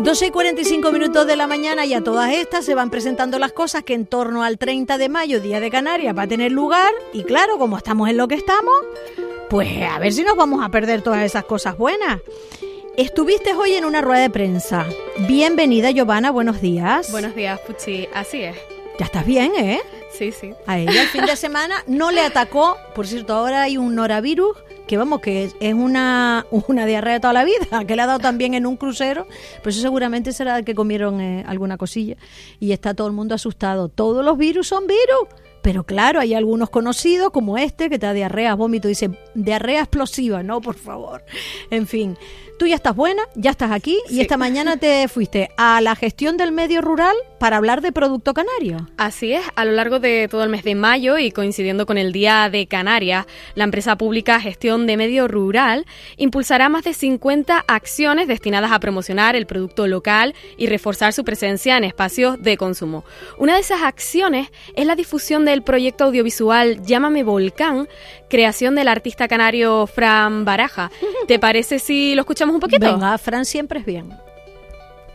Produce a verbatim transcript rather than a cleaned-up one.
doce y cuarenta y cinco minutos de la mañana y a todas estas se van presentando las cosas que en torno al treinta de mayo, Día de Canarias, va a tener lugar. Y claro, como estamos en lo que estamos, pues a ver si nos vamos a perder todas esas cosas buenas. Estuviste hoy en una rueda de prensa. Bienvenida, Giovanna, buenos días. Buenos días, Puchi. Así es. Ya estás bien, ¿eh? Sí, sí. A ella el fin de semana no le atacó. Por cierto, ahora hay un norovirus que vamos, que es una, una diarrea de toda la vida, que le ha dado también en un crucero, pero eso seguramente será el que comieron eh, alguna cosilla y está todo el mundo asustado. Todos los virus son virus, pero claro, hay algunos conocidos como este que te da diarrea, vómito, dice diarrea explosiva, no, por favor. En fin, tú ya estás buena, ya estás aquí y sí. Esta mañana te fuiste a la gestión del medio rural para hablar de Producto Canario. Así es, a lo largo de todo el mes de mayo y coincidiendo con el Día de Canarias, la empresa pública Gestión de Medio Rural impulsará más de cincuenta acciones destinadas a promocionar el producto local y reforzar su presencia en espacios de consumo. Una de esas acciones es la difusión del proyecto audiovisual Llámame Volcán, creación del artista canario Fran Baraja. ¿Te parece si lo escuchamos un poquito? Venga, Fran siempre es bien.